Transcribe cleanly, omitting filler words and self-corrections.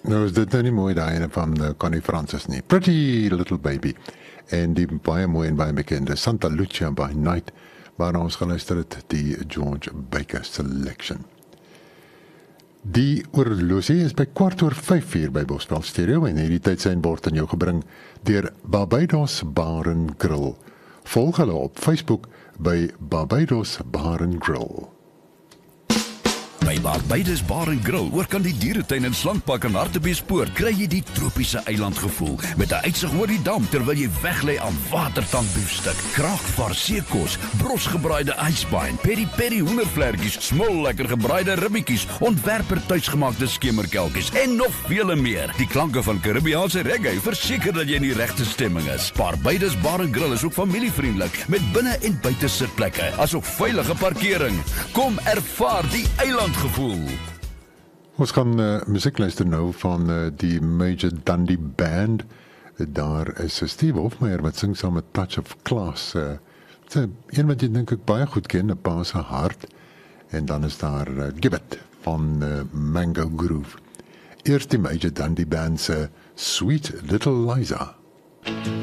Nou is dit nou nie mooi daai ene van Connie Francis nie. Pretty Little Baby. En die baie mooi en baie bekende Santa Lucia by Night, waarna ons geluister het, die George Baker Selection. Die oorlosie is by 4:15 hier by Bosveld Stereo en hierdie tyd zijn word aan jou gebring deur Barbados Bar and Grill. Volg hulle op Facebook by Barbados Bar and Grill. By Barbados Bar and Grill, oor kan die dieretuin en slankpak in Hartbeespoort, kry jy die tropiese eilandgevoel met 'n uitsig oor die dam terwyl jy weglê aan watertandbiefstuk, kraakvaar seekos, brosgebraaide ysbein, peri-peri hoendervlekkies, smol lekker gebraaide ribbietjies, ontwerper tuisgemaakte skemerkelkies en nog vele meer. Die klanke van Karibiese reggae verseker dat jy in die regte stemming is. Barbados Bar and Grill is ook familievriendelik met binne- en buite sitplekke, asook veilige parkering. Kom ervaar die eilandgevoel. Ons gaan muziek luister nou van die Major Dundee Band. Daar is Steve Hofmeyer wat sing saam met Touch of Class. Een wat jy dink ek baie goed ken, 'n pa se hart. En dan is daar Gibbet van Mango Groove. Eerst die Major Dundee Band se Sweet Little Liza.